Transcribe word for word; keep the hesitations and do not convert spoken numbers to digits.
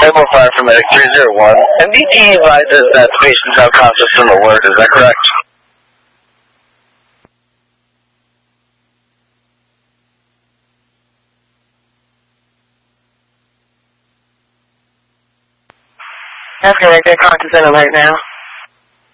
Table five for medic three zero one. M D T advises that the patient's unconscious and alert, is that correct? That's correct, they're conscious and alert now.